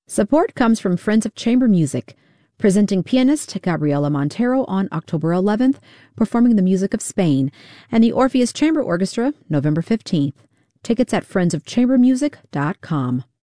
Support comes from Friends of Chamber Music, presenting pianist Gabriela Montero on October 11th, performing the music of Spain, and the Orpheus Chamber Orchestra November 15th. Tickets at friendsofchambermusic.com.